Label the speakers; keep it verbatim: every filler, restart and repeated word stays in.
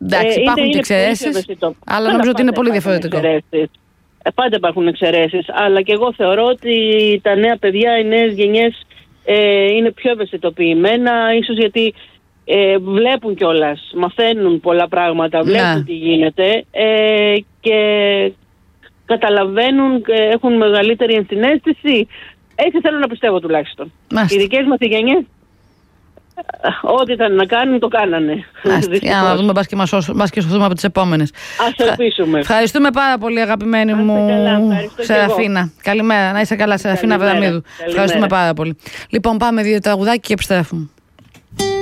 Speaker 1: Εντάξει, υπάρχουν και εξαιρέσεις, αλλά νομίζω ότι είναι πολύ διαφορετικό.
Speaker 2: Πάντα υπάρχουν εξαιρέσεις, αλλά και εγώ θεωρώ ότι τα νέα παιδιά, οι νέες γενιές ε, είναι πιο ευαισθητοποιημένα, ίσως γιατί ε, βλέπουν κιόλας, μαθαίνουν πολλά πράγματα, βλέπουν ναι. τι γίνεται ε, και καταλαβαίνουν και έχουν μεγαλύτερη ενσυναίσθηση. Έτσι θέλω να πιστεύω τουλάχιστον. Μάλιστα. Οι δικές μας οι γενιές ό,τι ήταν να κάνουν το κάνανε.
Speaker 1: Για να δούμε, μπας και μας και σωθούμε από τις επόμενες.
Speaker 2: Ας ελπίσουμε.
Speaker 1: Ευχαριστούμε πάρα πολύ, αγαπημένη μου Σεραφίνα. Καλημέρα, να είσαι καλά, Σεραφίνα Βεδαμίδου. Ευχαριστούμε πάρα πολύ. Λοιπόν, πάμε δύο τραγουδάκι και επιστρέφουμε.